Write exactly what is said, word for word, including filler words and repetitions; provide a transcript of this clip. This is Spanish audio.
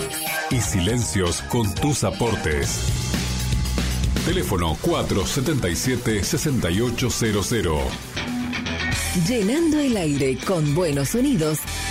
y silencios con tus aportes. Teléfono cuatro setenta y siete, sesenta y ocho cero cero. Llenando el aire con buenos sonidos